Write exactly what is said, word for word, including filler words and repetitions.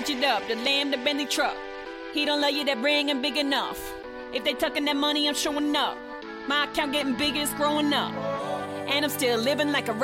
switch it up, the lamb, the Bentley truck. He don't love you, that ring ain't big enough. If they tucking that money, I'm showing up. My account getting bigger, it's growing up. And I'm still living like a